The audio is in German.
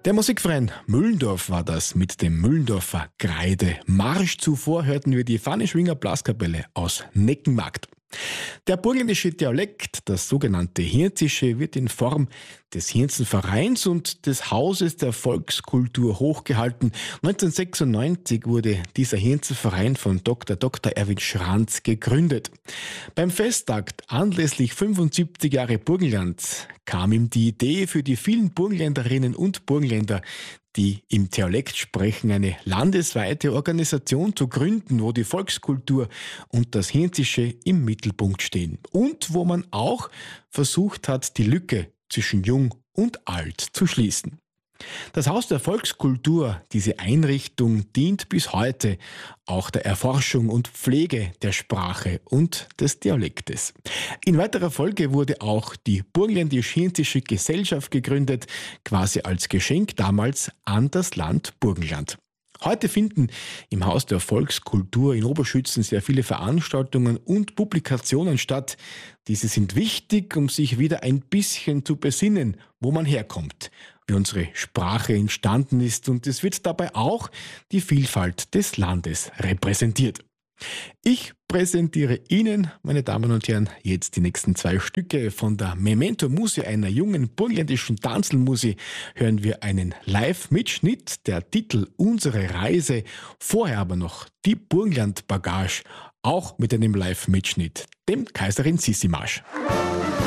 Der Musikverein Müllendorf war das mit dem Müllendorfer Kreide. Marsch zuvor hörten wir die Pfanneschwinger Blaskapelle aus Neckenmarkt. Der burgenländische Dialekt, das sogenannte Hirnzische, wird in Form des Hirnzenvereins und des Hauses der Volkskultur hochgehalten. 1996 wurde dieser Hirnzenverein von Dr. Erwin Schranz gegründet. Beim Festtag anlässlich 75 Jahre Burgenland kam ihm die Idee für die vielen Burgenländerinnen und Burgenländer, die im Dialekt sprechen, eine landesweite Organisation zu gründen, wo die Volkskultur und das Hirnzische im Mittelpunkt stehen und wo man auch versucht hat, die Lücke zwischen Jung und Alt zu schließen. Das Haus der Volkskultur, diese Einrichtung, dient bis heute auch der Erforschung und Pflege der Sprache und des Dialektes. In weiterer Folge wurde auch die Burgenländisch-Hirnzische Gesellschaft gegründet, quasi als Geschenk damals an das Land Burgenland. Heute finden im Haus der Volkskultur in Oberschützen sehr viele Veranstaltungen und Publikationen statt. Diese sind wichtig, um sich wieder ein bisschen zu besinnen, wo man herkommt, wie unsere Sprache entstanden ist, und es wird dabei auch die Vielfalt des Landes repräsentiert. Ich präsentiere Ihnen, meine Damen und Herren, jetzt die nächsten 2 Stücke von der Memento Musi, einer jungen burgenländischen Tanzelmusi. Hören wir einen Live-Mitschnitt, der Titel Unsere Reise, vorher aber noch die Burgenland-Bagage, auch mit einem Live-Mitschnitt, dem Kaiserin Sissi Marsch.